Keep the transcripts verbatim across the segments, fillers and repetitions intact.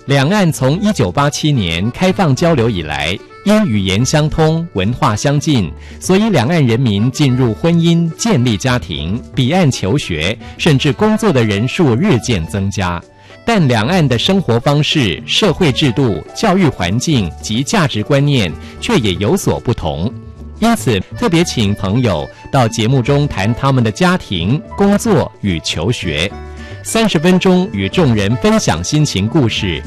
两岸从一九八七年开放交流以来，因语言相通、文化相近，所以两岸人民进入婚姻、建立家庭、彼岸求学，甚至工作的人数日渐增加。但两岸的生活方式、社会制度、教育环境及价值观念却也有所不同。因此，特别请朋友到节目中谈他们的家庭、工作与求学。三十分钟与众人分享心情故事。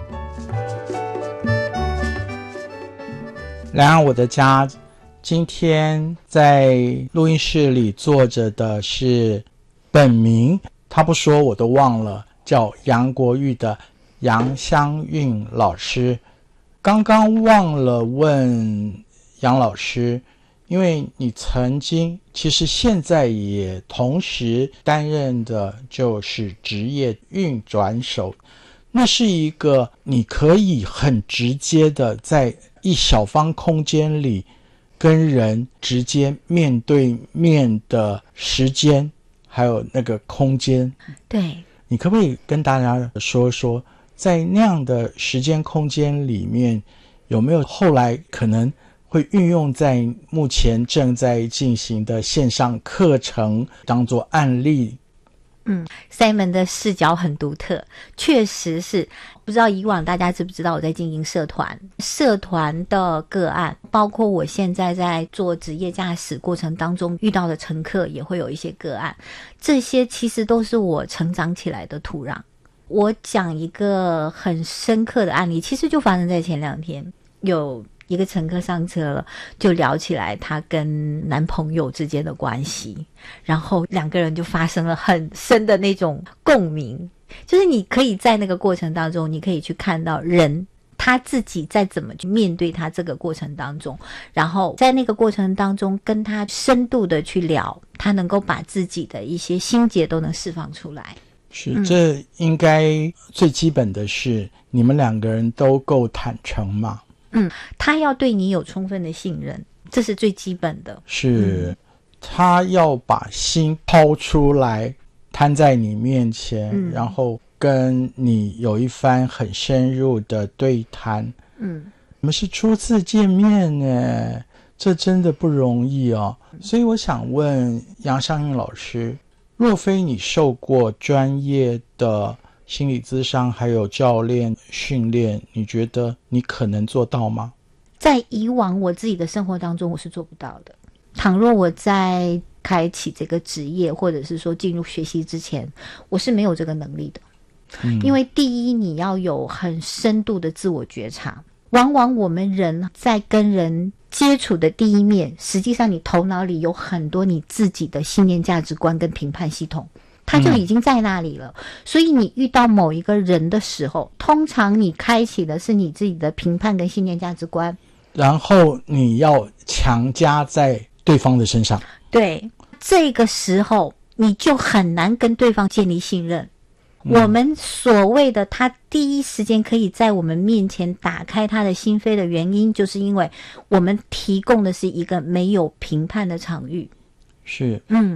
两岸我的家，今天在录音室里坐着的是本名他不说我都忘了，叫杨国玉的杨香韵老师。刚刚忘了问杨老师，因为你曾经其实现在也同时担任的就是职业运转手，那是一个你可以很直接的在一小方空间里跟人直接面对面的时间还有那个空间。 对， 你可不可以跟大家说说，在那样的时间空间里面，有没有后来可能会运用在目前正在进行的线上课程当作案例？ 嗯 Simon 的视角很独特，确实是。不知道以往大家知不知道我在经营社团，社团的个案，包括我现在在做职业驾驶过程当中遇到的乘客也会有一些个案，这些其实都是我成长起来的土壤。我讲一个很深刻的案例，其实就发生在前两天，有一个乘客上车了，就聊起来她跟男朋友之间的关系，然后两个人就发生了很深的那种共鸣。就是你可以在那个过程当中，你可以去看到人他自己在怎么去面对他这个过程当中，然后在那个过程当中跟他深度的去聊，他能够把自己的一些心结都能释放出来。 是、嗯、这应该最基本的是你们两个人都够坦诚嘛。 嗯，他要对你有充分的信任，这是最基本的。 是、 嗯、 他要把心抛出来摊在你面前、嗯、然后跟你有一番很深入的对谈。嗯，我们是初次见面耶，这真的不容易哦。所以我想问杨香韵老师，若非你受过专业的心理咨商还有教练训练，你觉得你可能做到吗？ 在以往我自己的生活当中我是做不到的。倘若我在开启这个职业或者是说进入学习之前，我是没有这个能力的、嗯、因为第一你要有很深度的自我觉察，往往我们人在跟人接触的第一面，实际上你头脑里有很多你自己的信念价值观跟评判系统，它就已经在那里了、嗯、所以你遇到某一个人的时候，通常你开启的是你自己的评判跟信念价值观， 然后你要强加在对方的身上。对， 这个时候你就很难跟对方建立信任、嗯、我们所谓的他第一时间可以在我们面前打开他的心扉的原因，就是因为我们提供的是一个没有评判的场域。 是， 嗯。